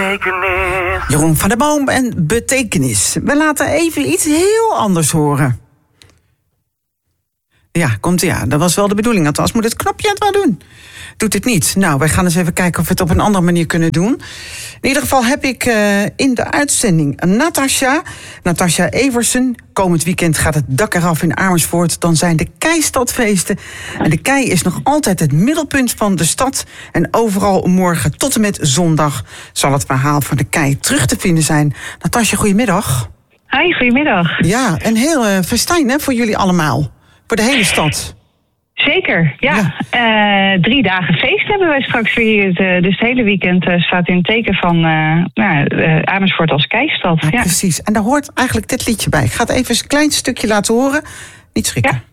Jeroen van der Boom en Betekenis. We laten even iets heel anders horen. Ja, komt-ie aan. Dat was wel de bedoeling. Althans, moet het knopje het wel doen. Doet het niet. Nou, wij gaan eens even kijken of we het op een andere manier kunnen doen. In ieder geval heb ik in de uitzending Natasja Eversen. Komend weekend gaat het dak eraf in Amersfoort. Dan zijn de Keistadfeesten. En de Kei is nog altijd het middelpunt van de stad. En overal morgen tot en met zondag zal het verhaal van de Kei terug te vinden zijn. Natasja, goedemiddag. Hi, goedemiddag. Ja, een heel festijn hè, voor jullie allemaal. Voor de hele stad. Zeker, ja. 3 dagen feest hebben wij straks weer. Dus het hele weekend staat in het teken van Amersfoort als Keistad. Ja, precies. En daar hoort eigenlijk dit liedje bij. Ik ga het even een klein stukje laten horen. Niet schrikken. Ja.